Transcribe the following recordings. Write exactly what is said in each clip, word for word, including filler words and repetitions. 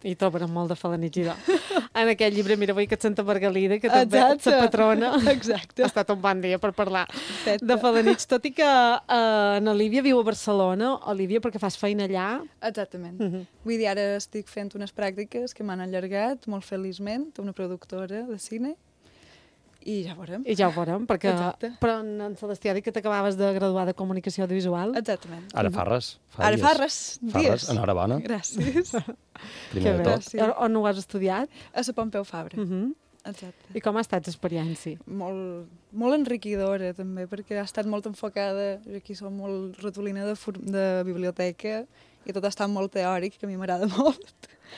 hi trobarem molt de Falanitxidor. En aquest llibre, mira, avui que et Santa Margalida, que també Exacte. la patrona. Exacte. Ha estat un bon dia per parlar Perfecte. de Falanitx, tot i que eh, en Olívia viu a Barcelona, Olívia, perquè fas feina allà. Exactament. Uh -huh. Vull dir, ara estic fent unes pràctiques que m'han allargat molt feliçment, una productora de cine, i ja veurem. I ja ho veurem, perquè... Exacte. Però en, en Celestí ha dit que t'acabaves de graduar de comunicació audiovisual. Exactament. Ara fa res. Fa Ara dies. fa res, Fa dies. res, enhorabona. Gràcies. Primer Que de bé. tot. Sí. On, on ho has estudiat? A la Pompeu Fabra. Uh -huh. Exacte. I com ha estat l'experiència? Molt, molt enriquidora, també, perquè ha estat molt enfocada, jo aquí som molt ratolina de, for- de biblioteca, i tot ha estat molt teòric, que a mi m'agrada molt,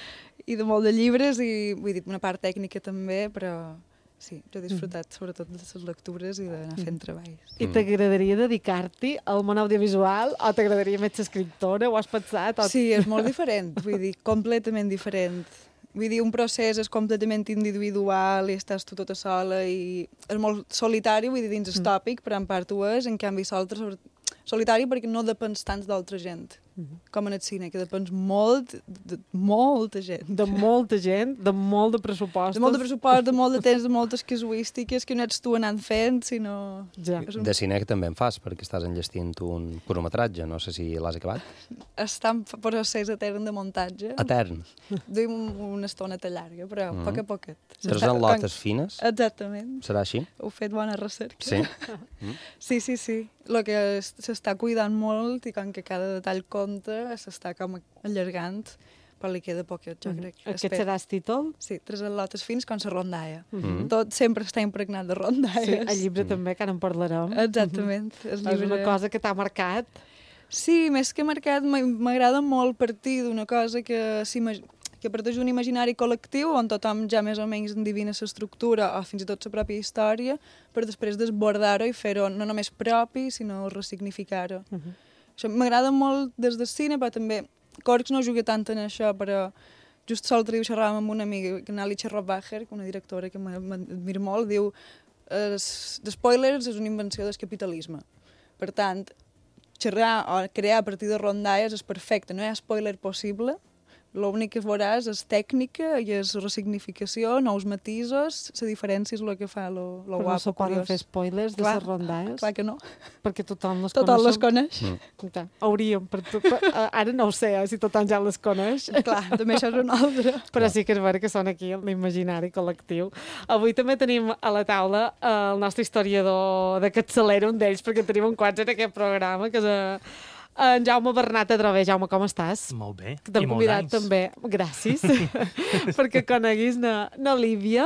i de molt de llibres, i vull dir, una part tècnica també, però sí, jo he disfrutat sobretot de les lectures i d'anar fent treballs. I t'agradaria dedicar-t'hi al món audiovisual o t'agradaria més ser escriptora? Ho has pensat? O... Sí, és molt diferent, vull dir, completament diferent. Vull dir, un procés és completament individual i estàs tu tota sola i és molt solitari, vull dir, dins el tòpic, però en part ho és, en canvi l'altre sobre... solitari perquè no depens tant d'altra gent, Uh -huh. com en el cine, que depens molt de molta gent. De molta gent, de molt de pressupostos. De molt de pressupost, de molt de temps, de moltes casuístiques que no ets tu anant fent, sinó... Ja. És un... De cine que també en fas, perquè estàs enllestint un curtmetratge, no sé si l'has acabat. Està en procés etern de muntatge. Etern. Duim un, una estoneta llarga, però Mm. a poc a poquet. Tres S'està- en lotes fines, Exactament. serà així? Heu fet bona recerca. Sí. Sí, sí, sí. El que es- s'està cuidant molt i com que cada detall compta, s'està com allargant, però li queda poquet, jo crec. Aquest Espero. serà el títol? Sí, tres al·lotes fins com la rondalla. Mm. Tot sempre està impregnat de Sí, rondalles. el llibre també, que ara en parlarem. Exactament. El És llibre... una cosa que t'ha marcat. Sí, més que marcat, m'a- m'agrada molt partir d'una cosa que, s'imag- que parteix d'un imaginari col·lectiu on tothom ja més o menys endivina l'estructura o fins i tot la pròpia història, per després desbordar-ho i fer-ho no només propi, sinó ressignificar-ho. Uh -huh. Això m'agrada molt des del cine, però també Corcs no juga tant en això, però just l'altre dia ho xerràvem amb una amiga, Nali Cherrobacher, una directora que m'a- m'admiro molt, diu "Es- spoilers és una invenció del capitalisme. Per tant, xerrar o crear a partir de rondalles és perfecte, no hi ha spoiler possible, l'únic que veuràs és tècnica i és ressignificació, nous matisos, la diferència és el que fa lo, lo Però no guapo, se poden curiós. fer spoilers de Clar, les rondalles, Clar que no, perquè tothom les tothom les coneix. coneix. Clar, hauríem, per tu, per, ara no ho sé, eh, si tothom ja les coneix, Clar, també això és una altra. però sí que és vera que són aquí en l'imaginari col·lectiu. Avui també tenim a la taula eh, el nostre historiador de capçalera, un d'ells, perquè tenim un quants en aquest programa, que és eh, en Jaume Bernat Adrover. Jaume, com estàs? Molt bé. Que t'hem I molts convidat anys. també, gràcies, perquè coneguis na, na Lívia.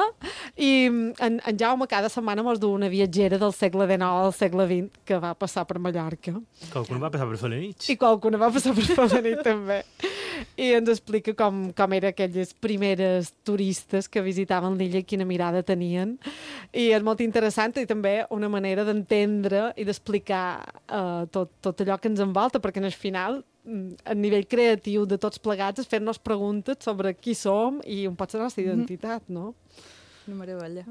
I en, en Jaume cada setmana mos du una viatgera del segle dinou al segle vint que va passar per Mallorca. Qualcun va passar per Falanitx. I qualcuna va passar per Falanit també. I ens explica com, com eren aquelles primeres turistes que visitaven l'illa i quina mirada tenien. I és molt interessant i també una manera d'entendre i d'explicar uh, tot, tot allò que ens envolta, perquè en el final, mm, a nivell creatiu de tots plegats, és fer-nos preguntes sobre qui som i on pot ser la nostra identitat, no? Una meravella.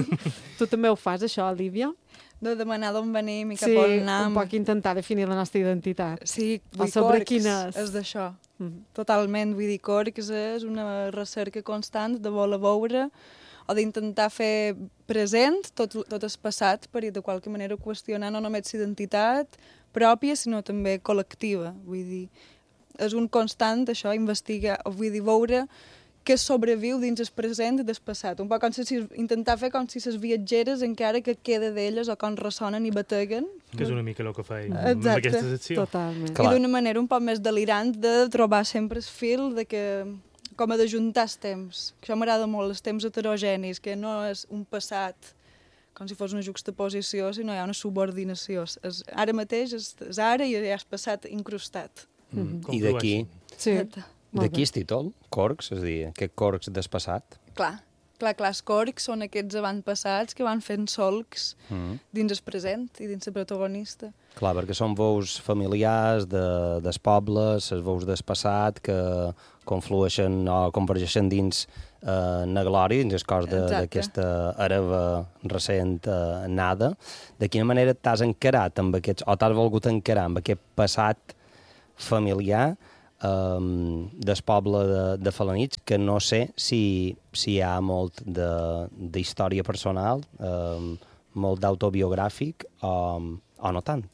Tu també ho fas, això, Olívia? De demanar d'on venim i cap Sí, on un anem. poc intentar definir la nostra identitat. Sí, O vull dir, sobre Corcs quines. és d'això. Mm. Totalment, vull dir, Corcs és una recerca constant de voler veure o d'intentar fer present tot, tot el passat per de qualque manera qüestionar no només l'identitat pròpia, sinó també col·lectiva. Vull dir, és un constant, això, investigar, o vull dir, veure què sobreviu dins el present i del passat. Un poc com si intentar fer com si les viatgeres encara que queda d'elles o com ressonen i bateguen. Que és una mica el que feim amb Exacte. aquesta secció. Totalment. Clar. I d'una manera un poc més delirant de trobar sempre el fil de que com a d'ajuntar els temps. Que això m'agrada molt, els temps heterogenis, que no és un passat com si fos una juxtaposició, sinó hi ha una subordinació. És, ara mateix és, és ara i ja és passat incrustat. Mm. Com I d'aquí, Sí. Exacte. Molt d'aquí bé. el títol, Corcs, és a dir, aquest Corcs despassat. Clar, clar, clar, els corcs són aquests avantpassats que van fent solcs Mm. dins el present i dins el protagonista. Clar, perquè són veus familiars de, dels pobles, les veus del passat que conflueixen o convergeixen dins eh, na glòria, dins el cos de- Exacte. d'aquesta hereva recent eh, nada. De quina manera t'has encarat amb aquests, o t'has volgut encarar amb aquest passat familiar um, del poble de, de Felanitx, que no sé si, si hi ha molt d'història personal, um, molt d'autobiogràfic, o, o no tant.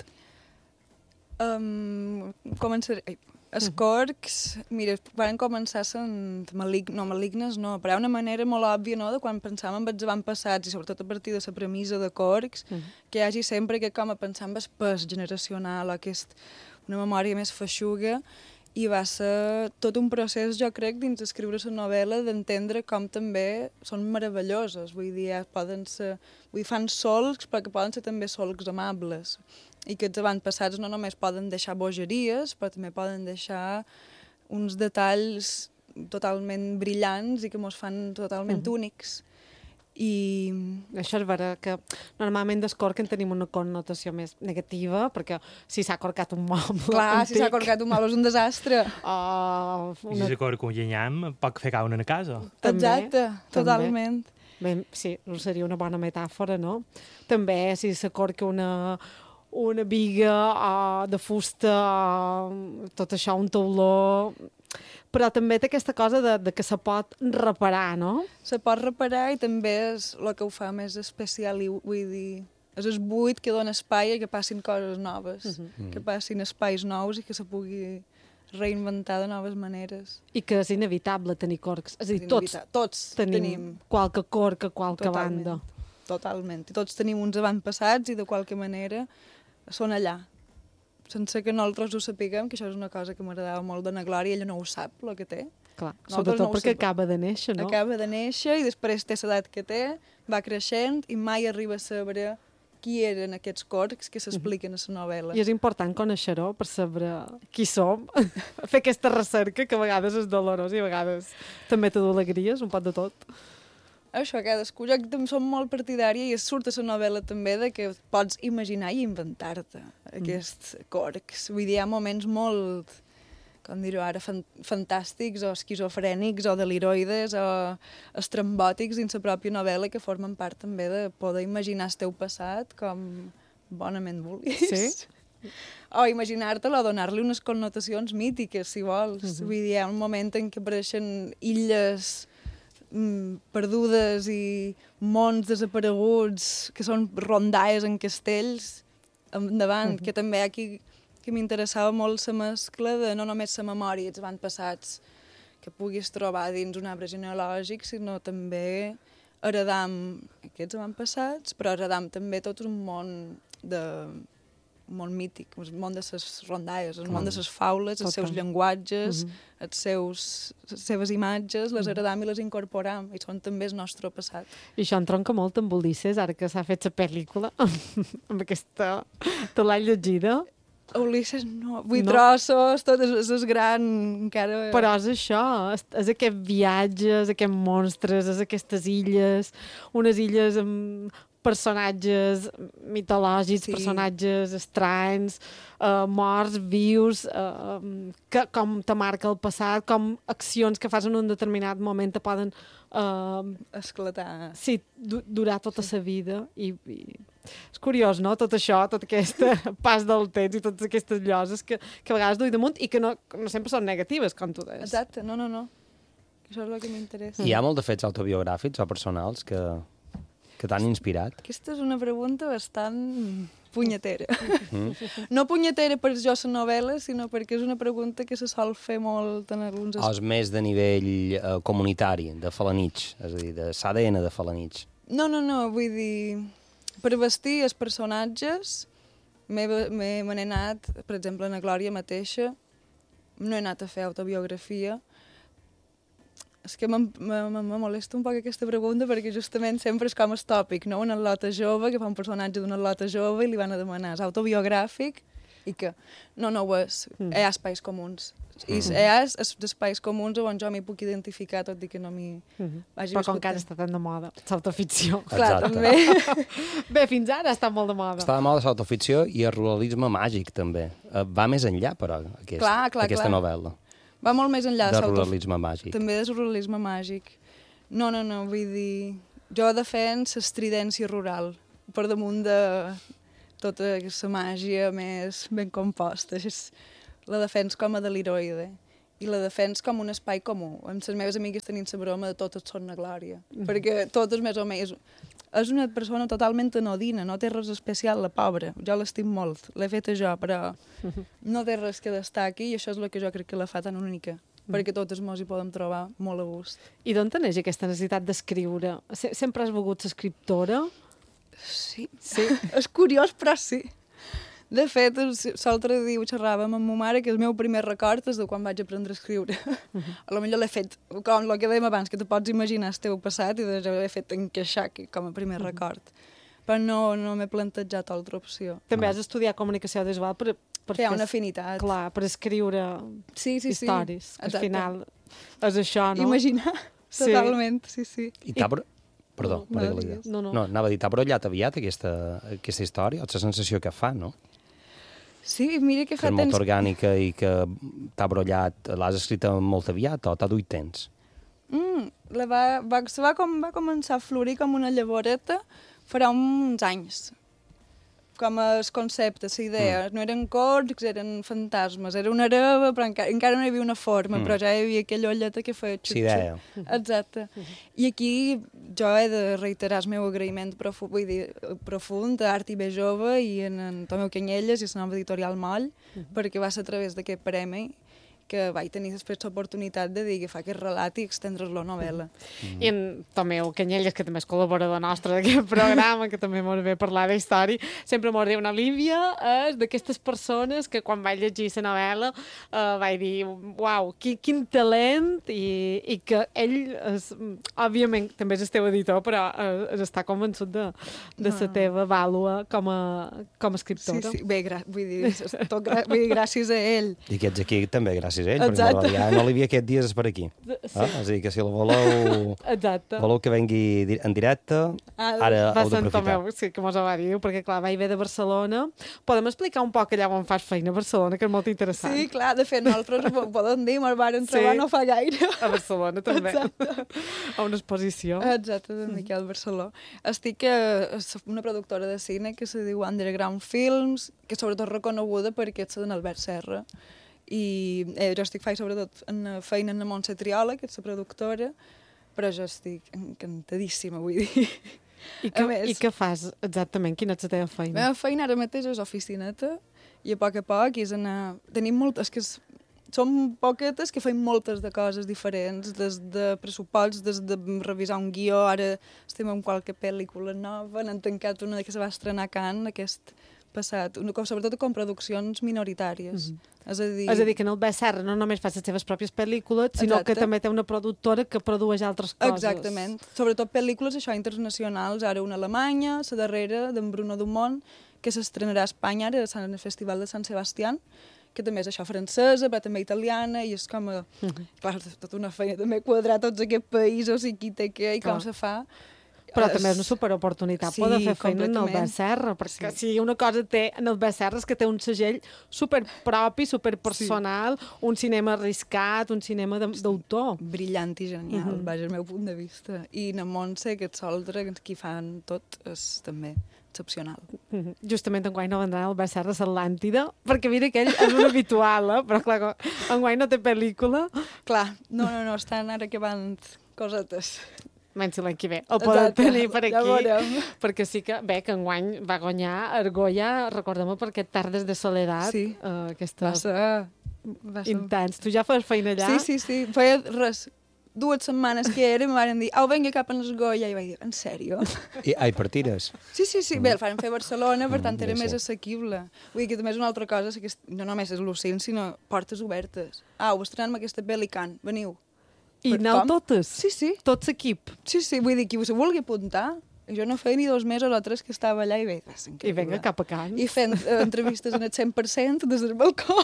Um, començaré... Ai. Els corcs, mira, van començar sent malig... no, malignes, no, però hi ha una manera molt òbvia, no?, de quan pensàvem en els avantpassats, i sobretot a partir de la premissa de corcs, uh -huh. que hi hagi sempre que com a pensar en el pes generacional, o aquest, una memòria més feixuga, i va ser tot un procés, jo crec, dins d'escriure la novel·la, d'entendre com també són meravelloses, vull dir, ja poden ser... Vull dir, fan solcs, però que poden ser també solcs amables, i que els avantpassats no només poden deixar bogeries, però també poden deixar uns detalls totalment brillants i que mos fan totalment uh-huh. únics. I... Això és vera, que normalment del corc en tenim una connotació més negativa, perquè si s'ha corcat un moble Clar, antic... si s'ha corcat un moble és un desastre. Uh, una... I si s'ha corcat un llenyam, pot fer caure a casa. També, Exacte, totalment. Bé, sí, seria una bona metàfora, no? També, si s'ha corcat una... una biga uh, de fusta, uh, tot això, un tauló... Però també té aquesta cosa de, de que se pot reparar, no? Se pot reparar i també és el que ho fa més especial, i vull dir, és el buit que dona espai a que passin coses noves, uh -huh. que passin espais nous i que se pugui reinventar de noves maneres. I que és inevitable tenir corcs. És a dir, tots, tots tenim, tenim qualque corc a qualque totalment, banda. Totalment. I tots tenim uns avantpassats i de qualque manera són allà. Sense que nosaltres ho sapiguem, que això és una cosa que m'agradava molt de na Glòria, ella no ho sap, el que té. Clar, sobretot no perquè acaba de néixer, no? Acaba de néixer i després té l'edat que té, va creixent i mai arriba a saber qui eren aquests corcs que s'expliquen a la novel·la. I és important conèixer-ho per saber qui som, fer aquesta recerca que a vegades és dolorós i a vegades també té alegries, un pot de tot. Això, cadascú. Jo també som molt partidària i surt a la novel·la també de que pots imaginar i inventar-te aquests mm. corcs. Vull dir, hi ha moments molt, com dir-ho ara, fan fantàstics o esquizofrènics o deliroides o estrambòtics dins la pròpia novel·la que formen part també de poder imaginar el teu passat com bonament vulguis. Sí? O imaginar-te'l o donar-li unes connotacions mítiques, si vols. Mm-hmm. Vull dir, hi ha un moment en què apareixen illes perdudes i mons desapareguts que són rondalles en castells endavant, uh-huh. que també aquí que m'interessava molt la mescla de no només la memòria, els avantpassats que puguis trobar dins un arbre genealògic, sinó també heredam aquests avantpassats, però heredam també tot un món de un món mític, el món de les rondalles, el món de les faules, els seus llenguatges, uh-huh. els seus, les seves imatges, les heredam i les incorporam, i són també el nostre passat. I això entronca molt amb Ulisses, ara que s'ha fet la pel·lícula, amb aquesta... Te l'has llegida? Ulisses no, vull no. trossos, tot és, és gran, encara... Però és això, és, és aquest viatges, aquests monstres, és aquestes illes, unes illes amb personatges mitològics, sí. personatges estranys, uh, morts, vius, uh, que, com te marca el passat, com accions que fas en un determinat moment te poden... Uh, esclatar. Sí, du durar tota la sí. vida. I, I és curiós, no?, tot això, tot aquest pas del temps i totes aquestes lloses que, que a vegades duim damunt i que no, no sempre són negatives, com tu deies. Exacte, no, no, no. Això és el que m'interessa. Hi ha molt de fets autobiogràfics o personals que... que t'han inspirat? Aquesta és una pregunta bastant punyetera. Mm. No punyetera per jo la novel·la, sinó perquè és una pregunta que se sol fer molt en alguns... O és més de nivell eh, comunitari, de Felanitx, és a dir, de l'A D N de Felanitx. No, no, no, vull dir... Per vestir els personatges me n'he anat, per exemple, en la Glòria mateixa, no he anat a fer autobiografia. És que me molesta un poc aquesta pregunta perquè justament sempre és com el tòpic, no? Una atleta jove que fa un personatge d'una atleta jove i li van a demanar, és autobiogràfic? I que no, no ho és. Mm. Hi ha espais comuns. I mm. hi ha espais comuns on jo m'hi puc identificar, tot i que no m'hi mm. vagi Però com que ara està tan de moda, l'autoficció. Clar, també. Bé, fins ara està molt de moda. Està de moda l'autoficció i el ruralisme màgic, també. Va més enllà, però, aquest, clar, clar, aquesta clar. novel·la. Va molt més enllà de ruralisme màgic. També és ruralisme màgic. No, no, no, vull dir... Jo defenso l'estridència rural per damunt de tota aquesta màgia més ben composta. La defenso com a deliroide. i la defens com un espai comú. Amb les meves amigues tenim la broma de totes són una glòria, perquè totes més o menys... És una persona totalment anodina, no té res especial, la pobra. Jo l'estim molt, l'he feta jo, però no té res que destaqui i això és el que jo crec que la fa tan única, perquè totes mos hi podem trobar molt a gust. I d'on teneix aquesta necessitat d'escriure? Se- Sempre has volgut ser escriptora? Sí, Sí. és curiós, però sí. De fet, l'altre dia ho xerràvem amb ma mare que el meu primer record és de quan vaig aprendre a escriure. Uh -huh. A lo millor l'he fet, com el que dèiem abans, que te pots imaginar el teu passat i doncs l'he fet encaixar aquí com a primer uh -huh. record. Però no, no m'he plantejat altra opció. També has estudiat comunicació audiovisual per, per Hi ha una afinitat. Clar, per escriure Sí, sí, sí. històries. Que al Exacte. final és això, no? Imaginar, Sí. totalment, sí, sí. I t'ha... bro- Perdó, No, no, no, no, digues. No, no. no, anava a dir, t'ha brollat aviat aquesta, aquesta història? O la sensació que fa, no? Sí, mira que Que fa és molt temps... orgànica i que t'ha brollat, l'has escrita molt aviat o t'ha duit temps? Mm, la va, va, se va, com, va començar a florir com una llavoreta farà uns anys. Com el concepte, la idea. Mm. No eren corcs, eren fantasmes. Era una hereva, però encara, encara no hi havia una forma, mm. però ja hi havia aquella olleta que feia xup, Sí, idea. xup. Exacte. I aquí jo he de reiterar el meu agraïment profund, vull dir, profund a Art i Bé Jove i en, en Tomeu Canyelles i la nova editorial Moll, mm. perquè va ser a través d'aquest premi que vaig tenir després l'oportunitat de dir agafar aquest relat i extendre's-lo a novel·la. Mm. I en Tomeu Canyelles, que també és col·laborador nostre d'aquest programa, que també molt bé parlar d'història, sempre m'ho diu, una Lívia és d'aquestes persones que quan vaig llegir la novel·la eh, vaig dir, uau, quin, quin talent, i, i que ell, és, òbviament, també és el teu editor, però eh, està convençut de, de la No. teva vàlua com a, com a escriptora. Sí, sí, bé, gra vull, dir, és tot gra vull dir, gràcies a ell. I que ets aquí també gràcies a ell, Exacte. perquè no l'Olivia aquest dia és per aquí. Sí. Ah? És a dir, que si la voleu, Exacte. voleu que vengui di- en directe, Ah, ara Va heu Sant d'aprofitar. Tomeu, sí, que mos ho va dir, perquè clar, vaig ve de Barcelona. Podem explicar un poc allà on fas feina a Barcelona, que és molt interessant. Sí, clar, de fet, nosaltres ho podem dir, me'l varen trobar Sí. no fa gaire. A Barcelona, també. Exacte. A una exposició. Exacte, de Miquel Barceló. Estic a una productora de cine que se diu Underground Films, que és sobretot reconeguda perquè és d'Albert Serra. I eh, jo estic fent sobretot en feina en la Montse Triola, que és la productora, però jo estic encantadíssima, vull dir. I, que, a més- I què fas exactament? Quina és la teva La feina? meva feina ara mateix és oficineta i a poc a poc és anar... Tenim moltes... Que és... Som poquetes que fem moltes de coses diferents, des de pressupost, des de revisar un guió, ara estem en qualque pel·lícula nova, n'han tancat una que se va estrenar a Cannes aquest passat, una, com, sobretot com produccions minoritàries. Mm -hmm. És a dir... És a dir, que en el B S R no només fas les seves pròpies pel·lícules, sinó Exacte. que també té una productora que produeix altres coses. Exactament. Sobretot pel·lícules, això, internacionals. Ara una alemanya, la darrera, d'en Bruno Dumont, que s'estrenarà a Espanya ara al Festival de Sant Sebastián, que també és això francesa, però també italiana, i és com a... Uh -huh. Clar, és tota una feina també quadrar tots aquests països i qui té què i com se fa. Però És- també és una superoportunitat Sí, poder fer feina en el B completament. S R, perquè Sí. si una cosa té en el B S R és que té un segell superpropi, superpersonal, sí. un cinema arriscat, un cinema de- d'autor. Brillant i genial, uh Mhm. -huh. vaja, el meu punt de vista. I na Montse, que et soldre, qui fan tot, és també excepcional. Mhm. Justament enguany no vendran el B S R a l'Atlàntida, perquè mira que ell és un habitual, eh? Però clar, com enguany no té pel·lícula, Clar, no, no, no, estan ara acabant cosetes. menys l'any que ve. El poden Exacte, tenir per ja aquí, veurem. perquè sí que, bé, que enguany va guanyar Argolla, recordem-ho, per aquest Tardes de Soledat, Sí. eh, aquesta Va ser... Va ser... intens. Tu ja fas feina allà? Sí, sí, sí. Feia res, dues setmanes que era, em van dir, au, vinga cap a l'Esgoia. I vaig dir, en sèrio? I, ai, per tires. Sí, sí, sí. Bé, el farem fer a Barcelona, per Mm, tant era ja més sé. assequible. Vull dir que també és una altra cosa, que no només és l'ocint, sinó portes obertes. Au, estrenem aquesta pel·li Can, veniu. I Per aneu com? totes? Sí, sí. Tots equip? Sí, sí, vull dir, qui se vulgui apuntar. Jo no feia ni dos mesos o tres que estava allà i bé, va ser I increïble. vinga cap a Can. I fent eh, entrevistes en el cent per cent des del balcó.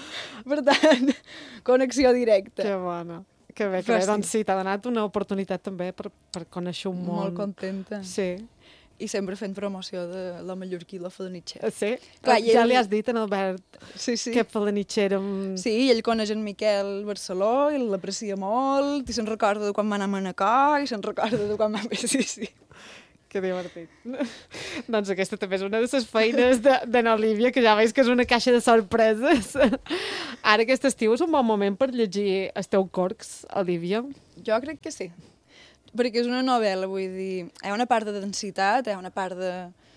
Per tant, connexió directa. Que bona. Que bé, que Però bé. sí. Doncs sí, t'ha donat una oportunitat també per, per conèixer un món. Molt contenta. Sí. I sempre fent promoció de la mallorquí, la Felanitxer. Eh, Sí. Clar, Clar, i ja ell- li has dit en Albert Sí, sí. que Felanitxer amb... Sí, i ell coneix en Miquel Barceló i l'aprecia molt, i se'n recorda de quan va anar a Manacor, i se'n recorda de quan va... Sí, sí. Que divertit. Doncs aquesta també és una de les feines de, de n'Olivia, que ja veus que és una caixa de sorpreses. Ara aquest estiu és un bon moment per llegir els teus corcs, Olivia? Jo crec que sí. Perquè és una novel·la, vull dir, hi ha una part de densitat, hi ha una part de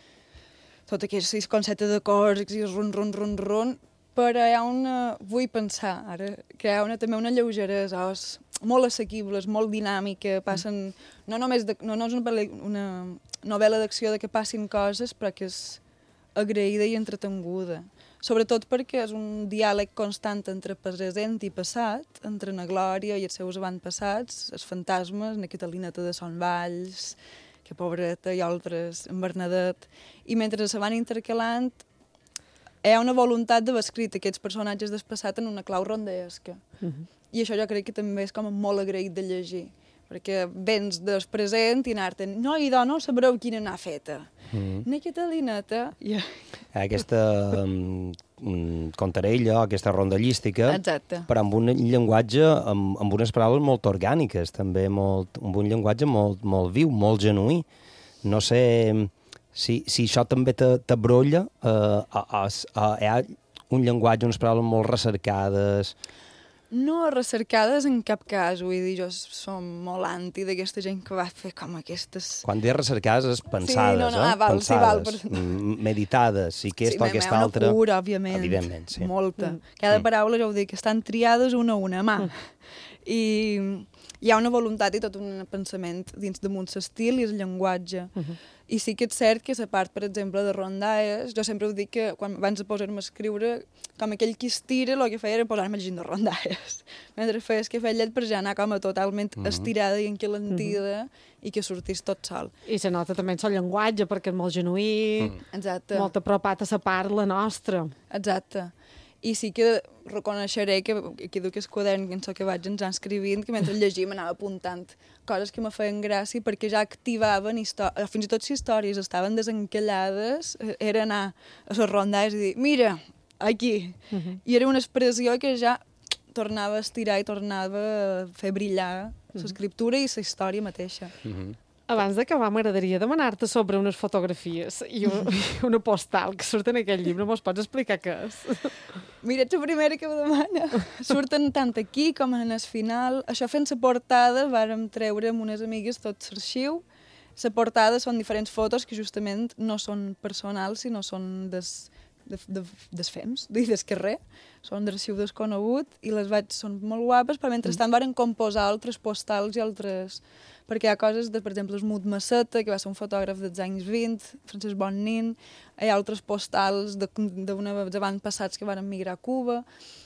tot aquest concepte de corcs i run, run, run, run, però hi ha una, vull pensar ara, que hi ha una, també una lleugeresa, és molt assequibles, molt dinàmica, passen, no només, de, no, no és una, una novel·la d'acció de que passin coses, però que és agraïda i entretenguda. Sobretot perquè és un diàleg constant entre present i passat, entre na Glòria i els seus avantpassats, els fantasmes, na Catalineta de Son Valls, que pobreta, i altres, en Bernadette, i mentre se van intercalant, hi ha una voluntat d'haver escrit aquests personatges del passat en una clau rondaesca. Uh-huh. I això jo crec que també és com molt agraït de llegir, perquè vens del present i anar-te'n, no, idò, no sabreu quina n'ha feta. Mm. Na Catalineta... Yeah. Aquesta um, contarella, aquesta rondallística, exacte, però amb un llenguatge, amb, amb unes paraules molt orgàniques, també molt, amb un llenguatge molt, molt viu, molt genuí. No sé si, si això també t'abrolla, eh, a, a, a, hi ha un llenguatge, unes paraules molt recercades... No recercades en cap cas, vull dir, jo som molt anti d'aquesta gent que va fer com aquestes... Quan dius recercades és pensades, sí, no, no, eh? Ah, val, pensades, sí, val, per... meditades, i aquesta sí, o aquesta altra... Sí, una cura, òbviament, evidentment, sí. molta. Mm. Cada mm. paraula, ja ho dic, estan triades una a una, mà. Mm. I hi ha una voluntat i tot un pensament dins damunt l'estil i el llenguatge. Mm-hmm. I sí que és cert que la part, per exemple, de Rondaes, jo sempre ho dic que quan abans de posar-me a escriure, com aquell qui es tira, el que feia era posar-me llegint de Rondaes. Mentre feies que feia llet per ja anar com a totalment mm-hmm. estirada i enquilentida mm-hmm. i que sortís tot sol. I se nota també en el llenguatge, perquè és molt genuí, mm. Exacte. molt apropat a la parla nostra. Exacte. I sí que reconeixeré que aquí duc el quadern en el que vaig ens escrivint, que mentre llegim anava apuntant coses que me feien gràcia perquè ja activaven històries, fins i tot si històries estaven desencallades, era anar a les rondades i dir, mira, aquí. Uh-huh. I era una expressió que ja tornava a estirar i tornava a fer brillar l'escriptura i la història mateixa. Uh-huh. Abans d'acabar, m'agradaria demanar-te sobre unes fotografies i, un, i una postal que surt en aquell llibre. Mos pots explicar què és? Mira, ets la primera que ho demana. Surten tant aquí com en el final. Això fent la portada vàrem treure amb unes amigues tot l'arxiu. La portada són diferents fotos que justament no són personals, sinó són des, de, de, des fems, des carrer. Són d'arxiu desconegut i les vaig... Són molt guapes, però mentrestant varen composar altres postals i altres... perquè hi ha coses, de, per exemple, el Mut Masseta, que va ser un fotògraf dels anys vint, Francesc Bonnin, hi ha altres postals d'una avantpassats que van migrar a Cuba,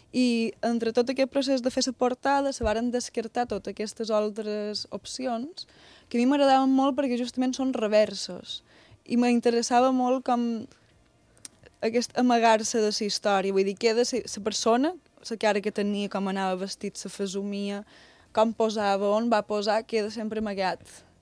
i entre tot aquest procés de fer la portada se varen descartar totes aquestes altres opcions, que a mi m'agradaven molt perquè justament són reversos, i m'interessava molt com aquest amagar-se de la història, vull dir, queda la persona, la cara que tenia, com anava vestit, la fesomia, com posava, on va posar, queda sempre amagat.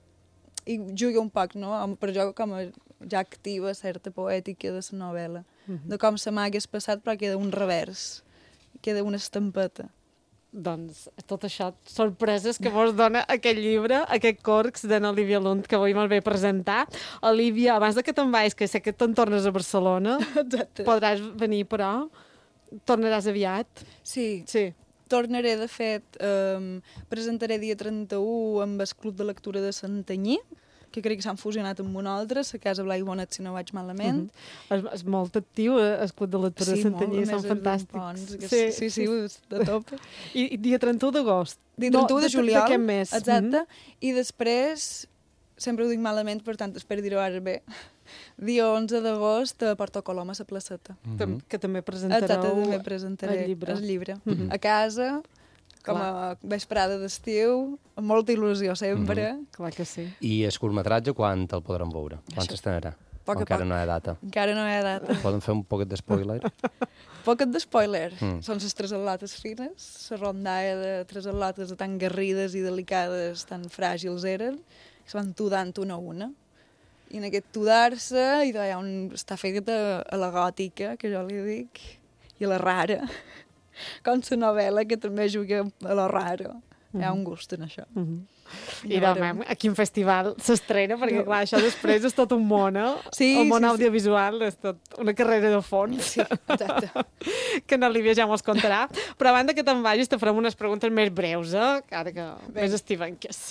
I juga un poc, no? Per jo com a ja activa certa poètica de la novel·la. Mm-hmm. De com s'amaga el passat, però queda un revers. Queda una estampeta. Doncs tot això, sorpreses que vos dona aquest llibre, aquest corcs de n'Olivia Lund, que avui me'l ve presentar. Olivia, abans de que te'n vagis, que sé que te'n tornes a Barcelona, exacte, podràs venir, però tornaràs aviat? Sí. Sí. Tornaré, de fet, eh, presentaré dia trenta-u amb el Club de Lectura de Santanyí, que crec que s'han fusionat amb un altre, la Casa Blai Bonet, si no vaig malament. Uh-huh. és, és molt actiu, eh, el Club de Lectura sí, de Santanyí, molt, són fantàstics. Bons, que sí, sí, sí, sí, de top. I, I dia trenta-u d'agost? Dia trenta-u no, de juliol, d'aquest mes. exacte, mm-hmm. I després, sempre ho dic malament, per tant, espero dir-ho ara bé, dia onze d'agost a Porto Colom, a la placeta. Mm-hmm. Que també presentareu exacte, també presentaré el llibre. El llibre. Mm-hmm. A casa, com a vesprada d'estiu, amb molta il·lusió sempre. Mm-hmm. Clar que sí. I el curtmetratge, quan te'l podran veure? Quan s'estrenarà? Poc a encara poc. no hi ha data. Encara no hi ha data. Poden fer un poquet de spoiler? Poquet de spoiler. Mm. Són les tres al·lotes fines, la rondaia de tres al·lotes tan garrides i delicades, tan fràgils eren, que se van tudant una a una. I en aquest tudar-se hi ha un... està fet a, a la gòtica, que jo li dic, i a la rara. Com la novel·la, que també juga a la rara. hi ha un gust en això. Mm -hmm. I realment, a quin festival s'estrena, perquè clar, això després és tot un món, eh? Sí, el món sí, audiovisual és tot una carrera de fons. Sí, exacte. Que na Lívia ja mos contarà. Però abans que te'n vagis te farem unes preguntes més breus, eh? Ara que Bé. més estivenques.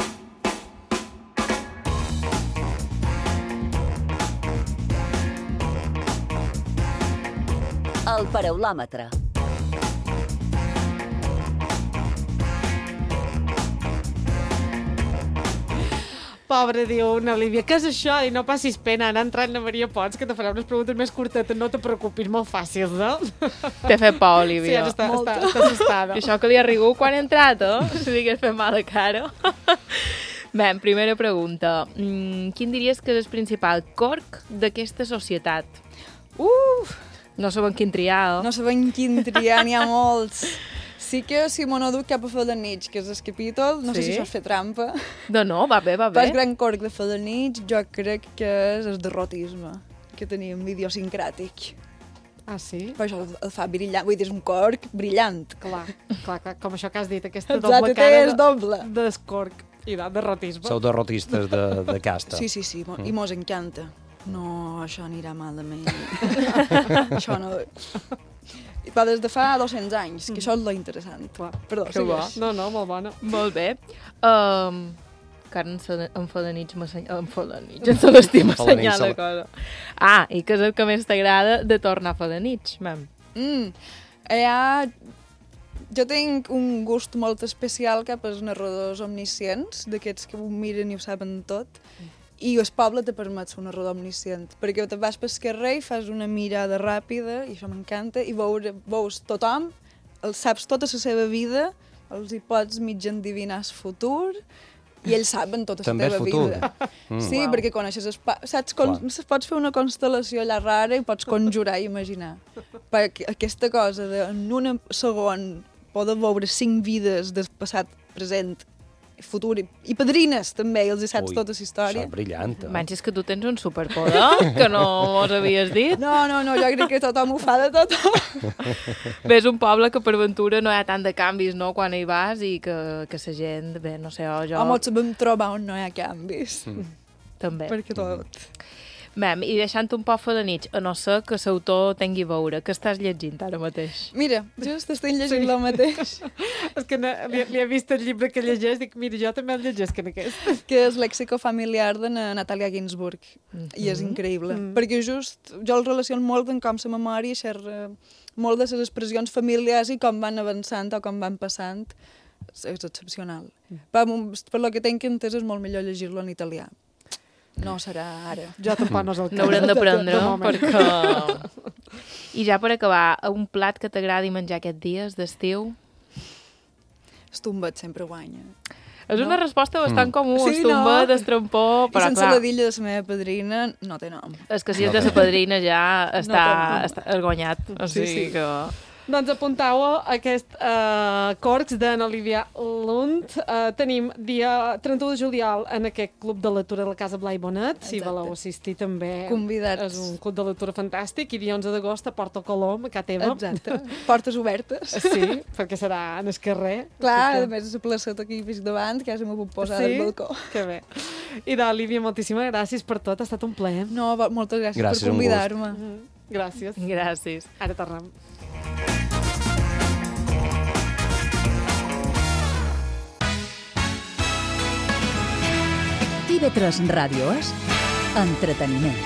El paraulòmetre. Pobra, diu na Lívia, què és això? I no passis pena, anar entrant la Maria Pons, que te farà unes preguntes més curtetes, no te preocupis, molt fàcils, eh? T'he fet por, Sí, Olivia. ara està, està, està assustada. I això que li ha rigut quan he entrat, eh? Si li hagués fet mala cara. Bé, primera pregunta. Mm, quin diries que és el principal corc d'aquesta societat? Uf! No sabem quin triar, eh? No sabem quin triar, n'hi ha molts. Sí que si me n'ho cap a Felanitx, que és el capítol, no Sí? sé si això és fer trampa. No, no, va bé, va Però bé. el gran corc de Felanitx jo crec que és el derrotisme, que tenim idiosincràtic. Ah, sí? Però això el fa brillant, vull dir, és un corc brillant. Clar, clar, clar, com això que has dit, aquesta Exacte, doble té cara és doble. de, d'escorc i de derrotisme. Sou derrotistes de, de casta. Sí, sí, sí, Mm. i mos encanta. No, això anirà malament. Això no... Però des de fa dos-cents anys, que això és lo interessant. Clar. Perdó, Que bo. segueix. No, no, molt bona. Molt bé. Um, que ara en, Sa- en Felanitx m'assenyala... En Felanitx, en Celestí m'assenyala Felanitx, cosa. Ah, i que és el que més t'agrada de tornar a Felanitx, mam. Mm. Ha... Jo tinc un gust molt especial cap als narradors omniscients, d'aquests que ho miren i ho saben tot, i el poble te permet ser un narrador omniscient, perquè te vas pel carrer i fas una mirada ràpida, i això m'encanta, i veure, veus tothom, el saps tota la seva vida, els hi pots mig endivinar el futur, i ells saben tota la També teva futur. vida. Mm. Sí, Uau. perquè coneixes el pa... Saps, con... pots fer una constel·lació allà rara i pots conjurar i imaginar. Perquè aquesta cosa de en un segon poder veure cinc vides del passat, present, futur i, i padrines també, i els hi saps Ui, tota la història. Això és brillant. Eh? Manx, és que tu tens un superpoder que no mos havies dit. No, no, no, jo crec que tothom ho fa de tot. Ves un poble que per aventura no hi ha tant de canvis, no?, quan hi vas i que, que la gent, bé, no sé, jo... Home, sabem trobar on no hi ha canvis. Mm. També. Perquè tot... Mem, i deixant un poc de nit, a no ser que l'autor tingui a veure, què estàs llegint ara mateix? Mira, just estic llegint sí. el mateix, És que no, li, li he vist el llibre que llegeix, dic, mira, jo també el llegeix que en aquest. que és Lèxico familiar de na Natàlia Ginsburg, Mm-hmm. i és increïble, Mm. perquè just jo el relaciono molt amb com la memòria xerra molt de les expressions familiars i com van avançant o com van passant, és, és excepcional. Mm. Per, per lo que tenc entès és molt millor llegir-lo en italià. No serà ara. Jo tampoc no és el cas. N'haurem d'aprendre, de moment. perquè... I ja per acabar, un plat que t'agradi menjar aquests dies d'estiu? El tombet sempre guanya. És una No? resposta bastant comú, Sí, el tombet, no? el trampó, I però sense clar, la dilla de la meva padrina no té nom. és que si és de la padrina ja està, No, està has guanyat. O Sí, sigui sí. que... Doncs apuntau aquest uh, Corcs d'en Olivia Lund. Uh, tenim dia trenta-u de juliol en aquest club de lectura de la Casa Blai Bonet. Si Exacte. voleu assistir també. Convidats. És un club de lectura fantàstic. I dia onze d'agost a Porto Colom, a casa teva. Exacte. Portes obertes. Sí, perquè serà en el carrer. Clar, Així a més, la placeta aquí fins davant, que ja se m'ho puc posar Sí? al balcó. Que bé. I d'Olivia, moltíssimes gràcies per tot. Ha estat un plaer. No, va- moltes gràcies, Gràcies, per un gust. convidar-me. Mm, gràcies. Gràcies. Ara tornem. I V tres Ràdio és entreteniment.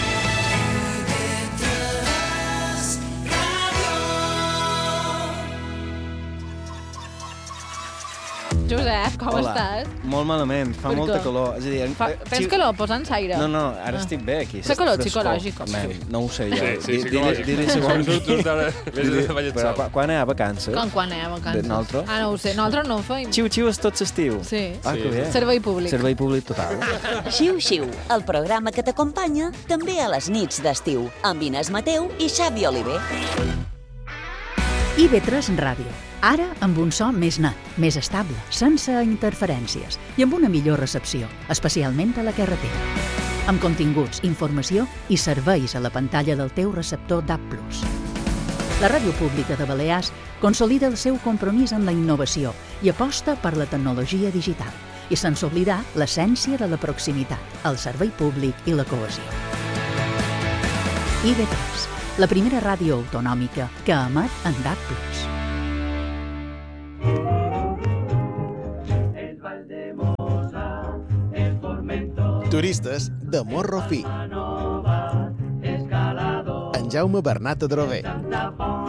Josep, com Hola. estàs? Molt malament, fa Per molta què? calor. És a dir, Fa, eh, tens xi- calor? Posa'ns aire. No, no, ara Ah. estic bé aquí. Fa calor frescor. psicològic, o Man, sí? no ho sé jo. Sí, sí, Di- psicològic. Diré, diré segon Quan surts d'ara, vés Diré- a ballar però sol. quan- Quan hi ha vacances? Com quan anem a vacances? De nosaltres? Ah, no ho sé. Nosaltres no ho feim. Xiu-xiu és tot l'estiu. Sí. Ah, Sí. que bé. Servei públic. Servei públic total. Xiu-xiu, el programa que t'acompanya també a les nits d'estiu, amb Inés Mateu i Xavi Oliver. I V tres Ràdio. Ara amb un so més net, més estable, sense interferències i amb una millor recepció, especialment a la carretera. Amb continguts, informació i serveis a la pantalla del teu receptor D A B plus. La Ràdio Pública de Balears consolida el seu compromís amb la innovació i aposta per la tecnologia digital, i sense oblidar l'essència de la proximitat, el servei públic i la cohesió. I V tres, la primera ràdio autonòmica que emet en D A B plus. Turistes de Morro Fi. En Jaume Bernat Adrover.